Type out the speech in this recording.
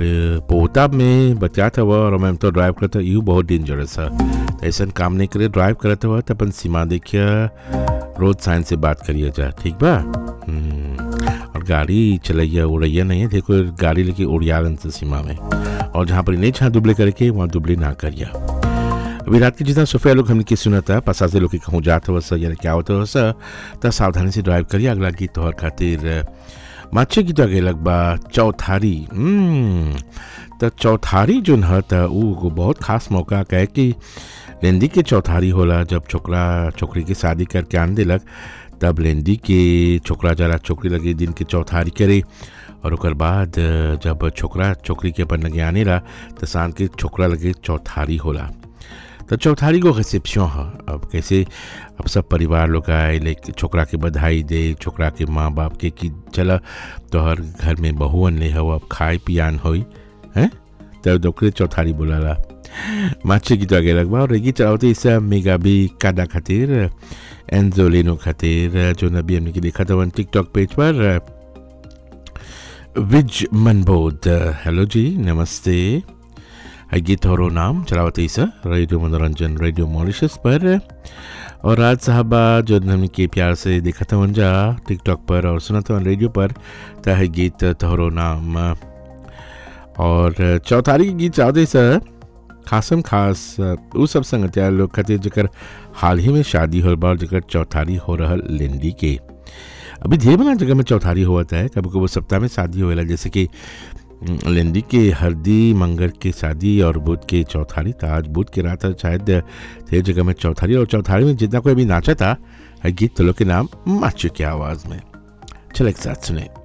पोता में बचात हुआ और मैं तो ड्राइव करता यू बहुत डेंजरस है। ऐसा काम नहीं करे, ड्राइव करते हुआ तो अपन सीमा देखिए, रोड साइन से बात करिए जा, ठीक बा। और गाड़ी चलैया उड़ैया नहीं है, देखो गाड़ी लेके उड़ियालन से सीमा में, और जहाँ पर नहीं छा दुबले करके वहाँ दुबले ना करिए। अभी रात के जितना सोफिया लोग हमने सुना था, पसासे लोग कहूँ जात हो या क्या होता हो तो सावधानी से ड्राइव करिए। अगला गीत तोहर खातिर माचे गीत आगे लग बा चौथारी। तो चौथारी जो है तो वो बहुत खास मौका कहे कि लेंदी के चौथारी होला। जब छोकरा छोकरी की शादी करके आन दिलक तब लेंदी के छोकरा जरा छोकरी लगे दिन के चौथारी करे, और ओकर बाद जब छोकरा छोकरी के अपन लगे आने ला तो शाम के छोकरा लगे चौथारी होला। तो चौथारी को रिसेप्शन है। अब कैसे अब सब परिवार लोग आए, लेके छोकरा के बधाई दे, छोकरा के माँ बाप के कि चला तोहर घर में बहुअन ले हो, अब खाए पियान होई हैं, तब दोकरे चौथारी बोलाला। माचे की तो आगे लगवा और रेगी चलाते इससे मेगा भी कादा खातिर एंजोलिनो खातिर जो नबी हमने की देखा था टिकटॉक पेज पर। विज मनबोध, हेलो जी, नमस्ते। गीत और नाम चलावती सा रेडियो मनोरंजन रेडियो मॉरिशस पर। और राज साहबा जो हमने के प्यार से देखा था जा टिकटॉक पर और सुना था रेडियो पर, तो है गीत तोहरो नाम। और चौथारी के गीत चाहते सा खासम खास वो सब संगतिया लोग खातिर जकर हाल ही में शादी हो बार जकर चौथारी हो रहा लेंडी के। अभी ढेर बना जगह में चौथारी होता है, कभी कभी सप्ताह में शादी होएला, जैसे कि लेंडी के हरदी मंगल के शादी और बुध के चौथारी था। आज बुध की रात शायद ढेर जगह में चौथारी, और चौथारी में जितना कोई अभी नाचा था गीत तो लोग के नाम माचू की आवाज़ में। चलो एक साथ सुने।